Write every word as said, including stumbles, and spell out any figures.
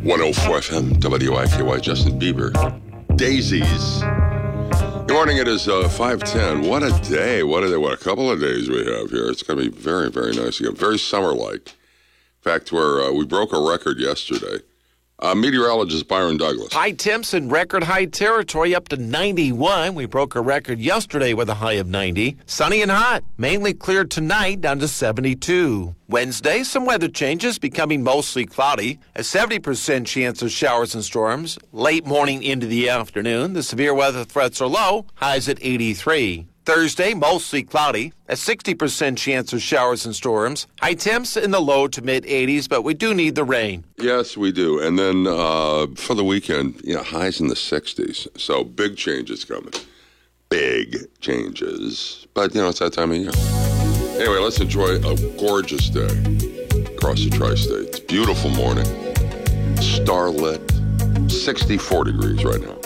one oh four F M, W I K Y, Justin Bieber. Daisies. Good morning, it is uh, five ten. What a day. What a day. What a couple of days we have here. It's going to be very, very nice again. Very summer-like. In fact, where uh, we broke a record yesterday. Uh, meteorologist Byron Douglas. High temps in record high territory up to ninety-one. We broke a record yesterday with a high of ninety. Sunny and hot. Mainly clear tonight down to seventy-two. Wednesday, some weather changes, becoming mostly cloudy. A seventy percent chance of showers and storms. Late morning into the afternoon. The severe weather threats are low. Highs at eighty-three. Thursday, mostly cloudy. A sixty percent chance of showers and storms. High temps in the low to mid-eighties, but we do need the rain. Yes, we do. And then uh, for the weekend, you know, highs in the sixties. So big changes coming. Big changes. But, you know, it's that time of year. Anyway, let's enjoy a gorgeous day across the tri-states. Beautiful morning. Starlit. sixty-four degrees right now.